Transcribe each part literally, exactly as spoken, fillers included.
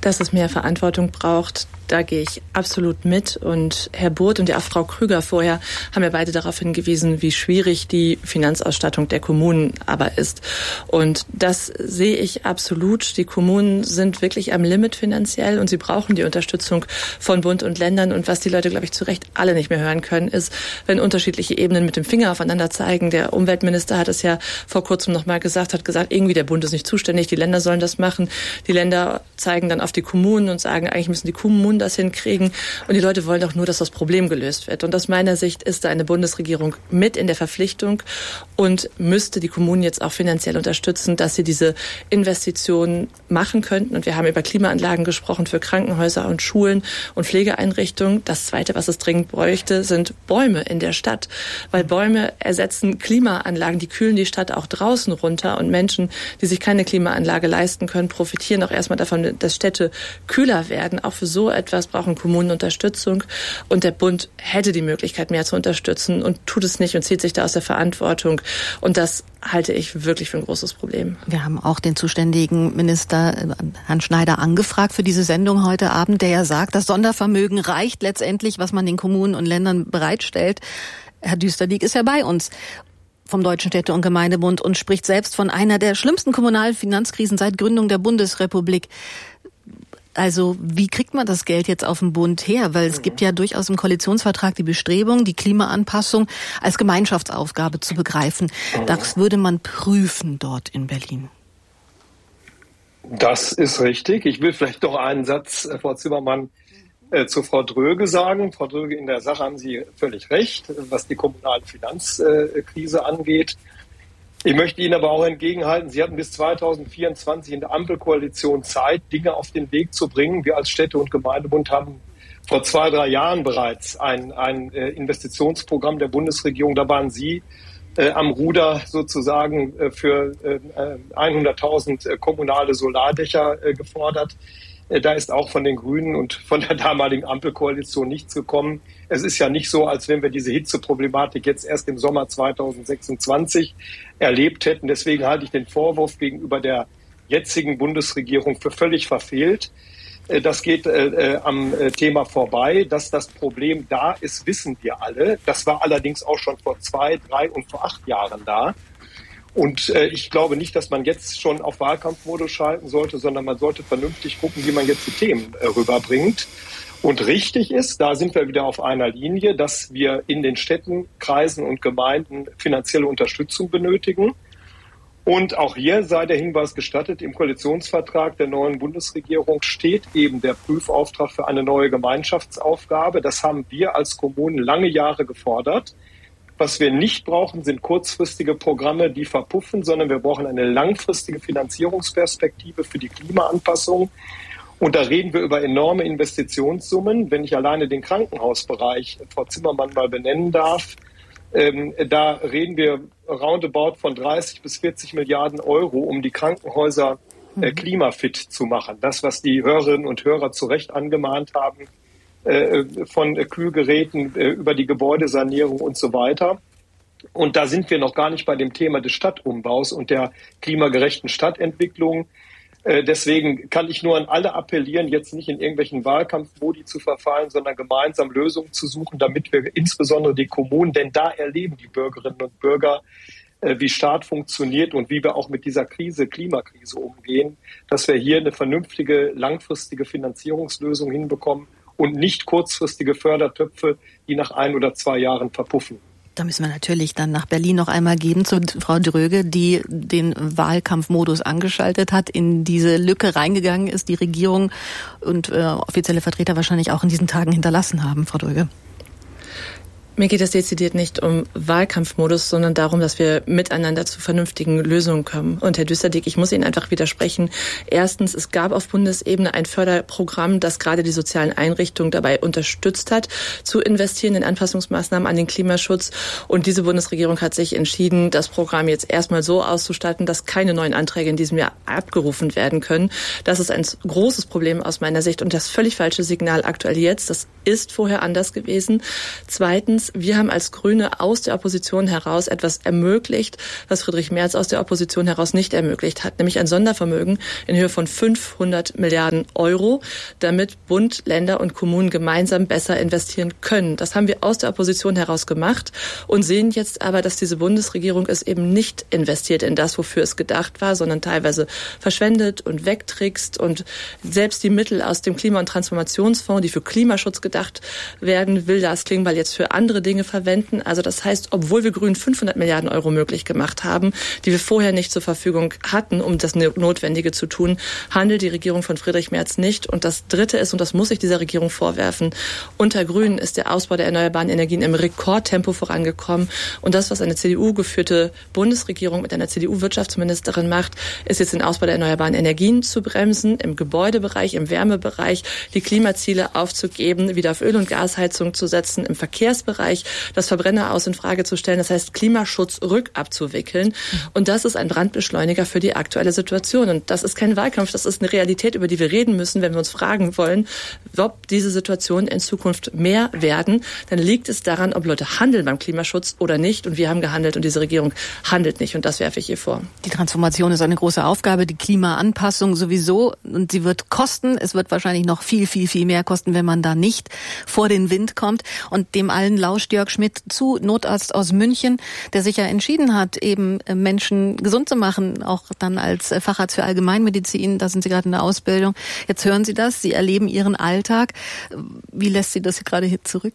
Dass es mehr Verantwortung braucht, da gehe ich absolut mit. Und Herr Burth und ja auch Frau Krüger vorher haben ja beide darauf hingewiesen, wie schwierig die Finanzausstattung der Kommunen aber ist. Und das sehe ich absolut. Die Kommunen sind wirklich am Limit finanziell und sie brauchen die Unterstützung von Bund und Ländern. Und was die Leute, glaube ich, zu Recht alle nicht mehr hören können, ist, wenn unterschiedliche Ebenen mit dem Finger aufeinander zeigen. Der Umweltminister hat es ja vor kurzem noch mal gesagt, hat gesagt, irgendwie der Bund ist nicht zuständig, die Länder sollen das machen. Die Länder zeigen dann auf die Kommunen und sagen, eigentlich müssen die Kommunen das hinkriegen. Und die Leute wollen doch nur, dass das Problem gelöst wird. Und aus meiner Sicht ist da eine Bundesregierung mit in der Verpflichtung und müsste die Kommunen jetzt auch finanziell unterstützen, dass sie diese Investitionen machen könnten. Und wir haben über Klimaanlagen gesprochen für Krankenhäuser und Schulen und Pflegeeinrichtungen. Das Zweite, was es dringend bräuchte, sind Bäume in der Stadt. Weil Bäume ersetzen Klimaanlagen, die kühlen die Stadt auch draußen runter. Und Menschen, die sich keine Klimaanlage leisten können, profitieren auch erstmal davon, dass Städte kühler werden. Auch für so etwas brauchen Kommunen Unterstützung. Und der Bund hätte die Möglichkeit, mehr zu unterstützen und tut es nicht und zieht sich da aus der Verantwortung. Und das halte ich wirklich für ein großes Problem. Wir haben auch den zuständigen Minister, Herrn Schneider, angefragt für diese Sendung heute Abend, der ja sagt, das Sondervermögen reicht letztendlich, was man den Kommunen und Ländern bereitstellt. Herr Düsterdiek ist ja bei uns vom Deutschen Städte- und Gemeindebund und spricht selbst von einer der schlimmsten kommunalen Finanzkrisen seit Gründung der Bundesrepublik. Also wie kriegt man das Geld jetzt auf den Bund her? Weil es gibt ja durchaus im Koalitionsvertrag die Bestrebung, die Klimaanpassung als Gemeinschaftsaufgabe zu begreifen. Das würde man prüfen dort in Berlin. Das ist richtig. Ich will vielleicht noch einen Satz, Frau Zimmermann, äh, zu Frau Dröge sagen. Frau Dröge, in der Sache haben Sie völlig recht, was die kommunale Finanzkrise angeht. Ich möchte Ihnen aber auch entgegenhalten, Sie hatten bis zweitausendvierundzwanzig in der Ampelkoalition Zeit, Dinge auf den Weg zu bringen. Wir als Städte- und Gemeindebund haben vor zwei, drei Jahren bereits ein, ein äh, Investitionsprogramm der Bundesregierung, da waren Sie äh, am Ruder sozusagen äh, für äh, hunderttausend äh, kommunale Solardächer äh, gefordert. Da ist auch von den Grünen und von der damaligen Ampelkoalition nichts gekommen. Es ist ja nicht so, als wenn wir diese Hitzeproblematik jetzt erst im Sommer zweitausendsechsundzwanzig erlebt hätten. Deswegen halte ich den Vorwurf gegenüber der jetzigen Bundesregierung für völlig verfehlt. Das geht äh, am Thema vorbei. Dass das Problem da ist, wissen wir alle. Das war allerdings auch schon vor zwei, drei und vor acht Jahren da. Und äh, ich glaube nicht, dass man jetzt schon auf Wahlkampfmodus schalten sollte, sondern man sollte vernünftig gucken, wie man jetzt die Themen äh, rüberbringt. Und richtig ist, da sind wir wieder auf einer Linie, dass wir in den Städten, Kreisen und Gemeinden finanzielle Unterstützung benötigen. Und auch hier sei der Hinweis gestattet, im Koalitionsvertrag der neuen Bundesregierung steht eben der Prüfauftrag für eine neue Gemeinschaftsaufgabe. Das haben wir als Kommunen lange Jahre gefordert. Was wir nicht brauchen, sind kurzfristige Programme, die verpuffen, sondern wir brauchen eine langfristige Finanzierungsperspektive für die Klimaanpassung. Und da reden wir über enorme Investitionssummen. Wenn ich alleine den Krankenhausbereich, Frau Zimmermann, mal benennen darf, ähm, da reden wir roundabout von dreißig bis vierzig Milliarden Euro, um die Krankenhäuser äh, klimafit zu machen. Das, was die Hörerinnen und Hörer zu Recht angemahnt haben, von Kühlgeräten über die Gebäudesanierung und so weiter. Und da sind wir noch gar nicht bei dem Thema des Stadtumbaus und der klimagerechten Stadtentwicklung. Deswegen kann ich nur an alle appellieren, jetzt nicht in irgendwelchen Wahlkampfmodi zu verfallen, sondern gemeinsam Lösungen zu suchen, damit wir insbesondere die Kommunen, denn da erleben die Bürgerinnen und Bürger, wie Staat funktioniert und wie wir auch mit dieser Krise, Klimakrise umgehen, dass wir hier eine vernünftige, langfristige Finanzierungslösung hinbekommen und nicht kurzfristige Fördertöpfe, die nach ein oder zwei Jahren verpuffen. Da müssen wir natürlich dann nach Berlin noch einmal gehen zu Frau Dröge, die den Wahlkampfmodus angeschaltet hat, in diese Lücke reingegangen ist, die Regierung und äh, offizielle Vertreter wahrscheinlich auch in diesen Tagen hinterlassen haben, Frau Dröge. Mir geht es dezidiert nicht um Wahlkampfmodus, sondern darum, dass wir miteinander zu vernünftigen Lösungen kommen. Und Herr Düsterdiek, ich muss Ihnen einfach widersprechen. Erstens, es gab auf Bundesebene ein Förderprogramm, das gerade die sozialen Einrichtungen dabei unterstützt hat, zu investieren in Anpassungsmaßnahmen an den Klimaschutz. Und diese Bundesregierung hat sich entschieden, das Programm jetzt erstmal so auszustatten, dass keine neuen Anträge in diesem Jahr abgerufen werden können. Das ist ein großes Problem aus meiner Sicht und das völlig falsche Signal aktuell jetzt. Das ist vorher anders gewesen. Zweitens, Zweitens, wir haben als Grüne aus der Opposition heraus etwas ermöglicht, was Friedrich Merz aus der Opposition heraus nicht ermöglicht hat, nämlich ein Sondervermögen in Höhe von fünfhundert Milliarden Euro, damit Bund, Länder und Kommunen gemeinsam besser investieren können. Das haben wir aus der Opposition heraus gemacht und sehen jetzt aber, dass diese Bundesregierung es eben nicht investiert in das, wofür es gedacht war, sondern teilweise verschwendet und wegtrickst und selbst die Mittel aus dem Klima- und Transformationsfonds, die für Klimaschutz gedacht werden, will Lars Klingbeil jetzt für andere Dinge verwenden. Also das heißt, obwohl wir Grünen fünfhundert Milliarden Euro möglich gemacht haben, die wir vorher nicht zur Verfügung hatten, um das Notwendige zu tun, handelt die Regierung von Friedrich Merz nicht. Und das Dritte ist, und das muss ich dieser Regierung vorwerfen, unter Grünen ist der Ausbau der erneuerbaren Energien im Rekordtempo vorangekommen. Und das, was eine C D U-geführte Bundesregierung mit einer C D U-Wirtschaftsministerin macht, ist jetzt den Ausbau der erneuerbaren Energien zu bremsen, im Gebäudebereich, im Wärmebereich, die Klimaziele aufzugeben, wieder auf Öl- und Gasheizung zu setzen, im Verkehrsbereich das Verbrenner aus in Frage zu stellen, das heißt Klimaschutz rückabzuwickeln. Und das ist ein Brandbeschleuniger für die aktuelle Situation. Und das ist kein Wahlkampf, das ist eine Realität, über die wir reden müssen, wenn wir uns fragen wollen, ob diese Situationen in Zukunft mehr werden. Dann liegt es daran, ob Leute handeln beim Klimaschutz oder nicht. Und wir haben gehandelt und diese Regierung handelt nicht. Und das werfe ich ihr vor. Die Transformation ist eine große Aufgabe, die Klimaanpassung sowieso. Und sie wird kosten. Es wird wahrscheinlich noch viel, viel, viel mehr kosten, wenn man da nicht vor den Wind kommt. Und dem allen lauscht Jörg Schmidt zu, Notarzt aus München, der sich ja entschieden hat, eben Menschen gesund zu machen, auch dann als Facharzt für Allgemeinmedizin. Da sind Sie gerade in der Ausbildung. Jetzt hören Sie das, Sie erleben Ihren Alltag. Wie lässt Sie das gerade hier zurück?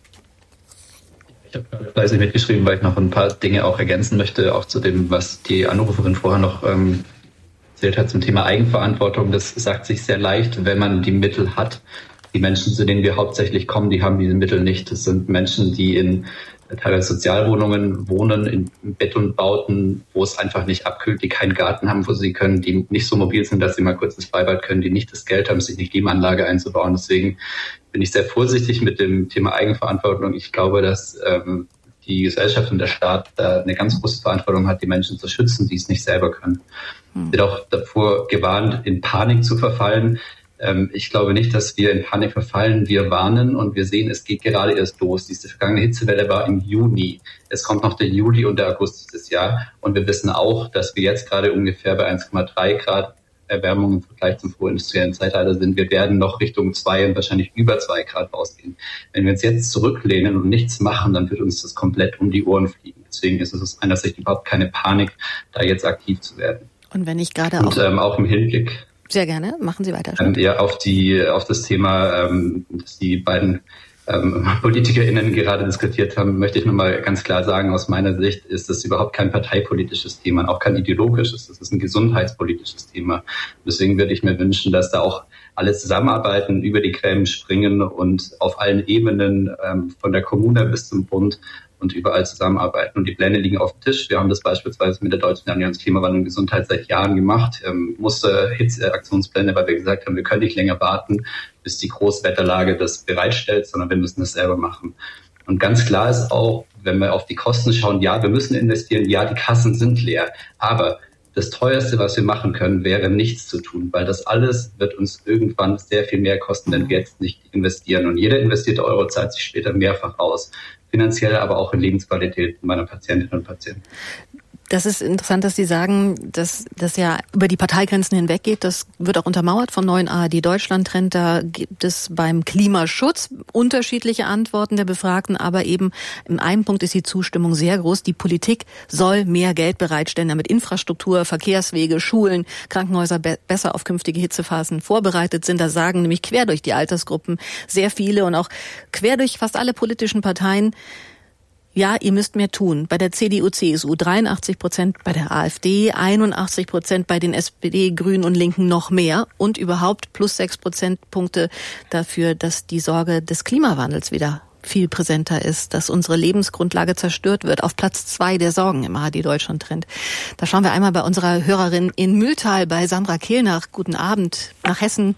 Ich habe fleißig mitgeschrieben, weil ich noch ein paar Dinge auch ergänzen möchte, auch zu dem, was die Anruferin vorher noch ähm, erzählt hat zum Thema Eigenverantwortung. Das sagt sich sehr leicht, wenn man die Mittel hat. Die Menschen, zu denen wir hauptsächlich kommen, die haben diese Mittel nicht. Das sind Menschen, die in teilweise Sozialwohnungen wohnen, in Betonbauten, wo es einfach nicht abkühlt, die keinen Garten haben, wo sie können, die nicht so mobil sind, dass sie mal kurz ins Freibad können, die nicht das Geld haben, sich eine Klimaanlage einzubauen. Deswegen bin ich sehr vorsichtig mit dem Thema Eigenverantwortung. Ich glaube, dass ähm, die Gesellschaft und der Staat da eine ganz große Verantwortung hat, die Menschen zu schützen, die es nicht selber können. Hm. Wird auch davor gewarnt, in Panik zu verfallen. Ich glaube nicht, dass wir in Panik verfallen. Wir warnen und wir sehen, es geht gerade erst los. Diese vergangene Hitzewelle war im Juni. Es kommt noch der Juli und der August dieses Jahr. Und wir wissen auch, dass wir jetzt gerade ungefähr bei eins Komma drei Grad Erwärmung im Vergleich zum vorindustriellen Zeitalter sind. Wir werden noch Richtung zwei und wahrscheinlich über zwei Grad rausgehen. Wenn wir uns jetzt zurücklehnen und nichts machen, dann wird uns das komplett um die Ohren fliegen. Deswegen ist es aus meiner Sicht überhaupt keine Panik, da jetzt aktiv zu werden. Und wenn ich gerade auch... Und ähm, auch im Hinblick... Sehr gerne, machen Sie weiter. Ähm, ja, auf die, auf das Thema, ähm, das die beiden ähm, PolitikerInnen gerade diskutiert haben, möchte ich nochmal ganz klar sagen, aus meiner Sicht ist das überhaupt kein parteipolitisches Thema, auch kein ideologisches. Das ist ein gesundheitspolitisches Thema. Und deswegen würde ich mir wünschen, dass da auch alle zusammenarbeiten, über die Gräben springen und auf allen Ebenen, ähm, von der Kommune bis zum Bund, und überall zusammenarbeiten. Und die Pläne liegen auf dem Tisch. Wir haben das beispielsweise mit der Deutschen Allianz Klimawandel und Gesundheit seit Jahren gemacht. Ähm, musste Hitzeaktionspläne, weil wir gesagt haben, wir können nicht länger warten, bis die Großwetterlage das bereitstellt, sondern wir müssen das selber machen. Und ganz klar ist auch, wenn wir auf die Kosten schauen, ja, wir müssen investieren, ja, die Kassen sind leer. Aber das Teuerste, was wir machen können, wäre nichts zu tun, weil das alles wird uns irgendwann sehr viel mehr kosten, wenn wir jetzt nicht investieren. Und jeder investierte Euro zahlt sich später mehrfach aus. Finanziell, aber auch in Lebensqualität meiner Patientinnen und Patienten. Das ist interessant, dass Sie sagen, dass das ja über die Parteigrenzen hinweggeht. Das wird auch untermauert vom neuen A R D-Deutschland-Trend. Da gibt es beim Klimaschutz unterschiedliche Antworten der Befragten, aber eben in einem Punkt ist die Zustimmung sehr groß. Die Politik soll mehr Geld bereitstellen, damit Infrastruktur, Verkehrswege, Schulen, Krankenhäuser be- besser auf künftige Hitzephasen vorbereitet sind. Da sagen nämlich quer durch die Altersgruppen sehr viele und auch quer durch fast alle politischen Parteien, ja, ihr müsst mehr tun. Bei der C D U, C S U dreiundachtzig Prozent, bei der AfD einundachtzig Prozent, bei den S P D, Grünen und Linken noch mehr und überhaupt plus sechs Prozentpunkte dafür, dass die Sorge des Klimawandels wieder viel präsenter ist, dass unsere Lebensgrundlage zerstört wird. Auf Platz zwei der Sorgen im A R D-Deutschland-Trend. Da schauen wir einmal bei unserer Hörerin in Mühltal bei Sandra Kehlnach. Guten Abend nach Hessen.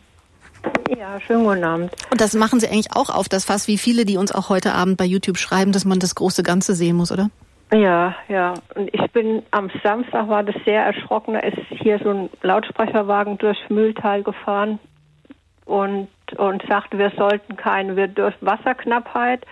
Ja, schönen guten Abend. Und das machen Sie eigentlich auch auf, das Fass, wie viele, die uns auch heute Abend bei YouTube schreiben, dass man das große Ganze sehen muss, oder? Ja, ja. Und ich bin am Samstag, war das sehr erschrocken, da ist hier so ein Lautsprecherwagen durch Mühltal gefahren und, und sagte, wir sollten keine, wir durch Wasserknappheit,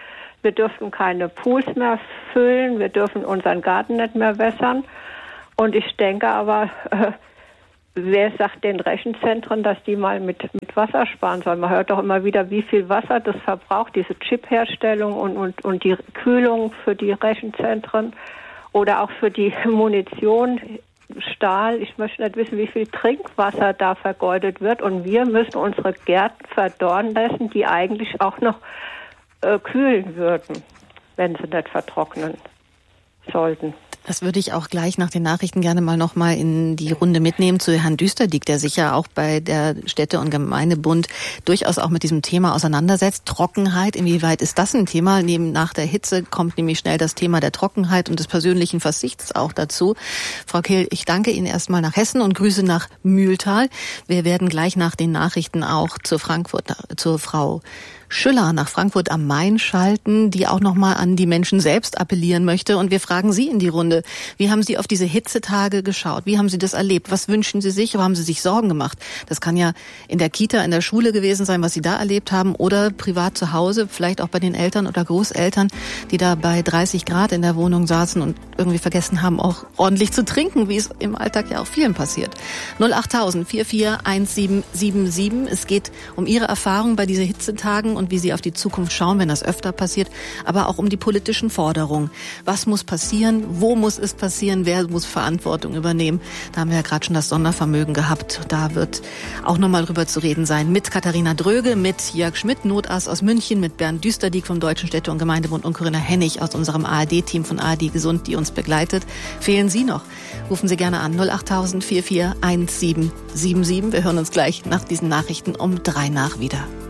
Wir dürfen keine Pools mehr füllen, wir dürfen unseren Garten nicht mehr wässern. Und ich denke aber, äh, wer sagt den Rechenzentren, dass die mal mit, mit Wasser sparen sollen? Man hört doch immer wieder, wie viel Wasser das verbraucht, diese Chip-Herstellung und, und, und die Kühlung für die Rechenzentren oder auch für die Munition, Stahl. Ich möchte nicht wissen, wie viel Trinkwasser da vergeudet wird. Und wir müssen unsere Gärten verdorren lassen, die eigentlich auch noch äh, kühlen würden, wenn sie nicht vertrocknen sollten. Das würde ich auch gleich nach den Nachrichten gerne mal noch mal in die Runde mitnehmen zu Herrn Düsterdiek, der sich ja auch bei der Städte- und Gemeindebund durchaus auch mit diesem Thema auseinandersetzt. Trockenheit, inwieweit ist das ein Thema? Neben nach der Hitze kommt nämlich schnell das Thema der Trockenheit und des persönlichen Verzichts auch dazu. Frau Kehl, ich danke Ihnen erstmal nach Hessen und Grüße nach Mühltal. Wir werden gleich nach den Nachrichten auch zur Frankfurt, zur Frau Schüller nach Frankfurt am Main schalten, die auch nochmal an die Menschen selbst appellieren möchte. Und wir fragen Sie in die Runde, wie haben Sie auf diese Hitzetage geschaut? Wie haben Sie das erlebt? Was wünschen Sie sich? Wo haben Sie sich Sorgen gemacht? Das kann ja in der Kita, in der Schule gewesen sein, was Sie da erlebt haben, oder privat zu Hause, vielleicht auch bei den Eltern oder Großeltern, die da bei dreißig Grad in der Wohnung saßen und irgendwie vergessen haben, auch ordentlich zu trinken, wie es im Alltag ja auch vielen passiert. null acht tausend vier vier eins sieben sieben sieben. Es geht um Ihre Erfahrung bei diesen Hitzetagen und wie Sie auf die Zukunft schauen, wenn das öfter passiert, aber auch um die politischen Forderungen. Was muss passieren? Wo muss es passieren? Wer muss Verantwortung übernehmen? Da haben wir ja gerade schon das Sondervermögen gehabt. Da wird auch nochmal drüber zu reden sein. Mit Katharina Dröge, mit Jörg Schmidt, Notass aus München, mit Bernd Düsterdiek vom Deutschen Städte- und Gemeindebund und Corinna Hennig aus unserem A R D-Team von A R D Gesund, die uns begleitet. Fehlen Sie noch? Rufen Sie gerne an null acht tausend vier vier eins sieben sieben sieben. Wir hören uns gleich nach diesen Nachrichten um drei nach wieder.